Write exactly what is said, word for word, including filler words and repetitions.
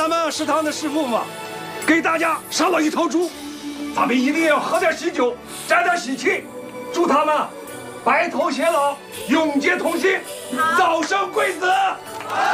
咱们食堂的师傅嘛，给大家上了一头猪，咱们一定要喝点喜酒，沾点喜气，祝他们白头偕老，永结同心，早生贵子。